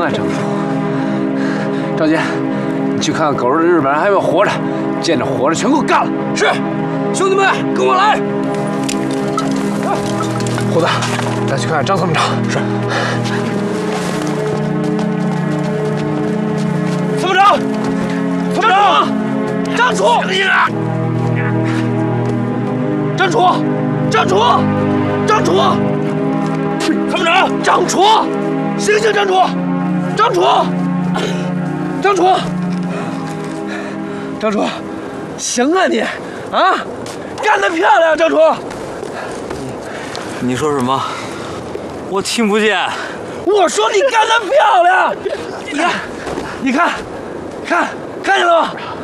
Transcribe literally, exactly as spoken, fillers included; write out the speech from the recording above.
啊，张叔。赵杰，你去看看狗日日本人还有没有活着，见着活着全给我干了。是，兄弟们，跟我来。虎子，再去看看张参谋长。是。参谋长，参谋长，张楚，张楚，张楚，张楚，参谋长，张楚，醒醒，张楚，张楚，张楚，张楚，行啊你，啊，干得漂亮，张楚。 你说什么？我听不见。 我说你干得漂亮，你看，你看，看，看见了吗？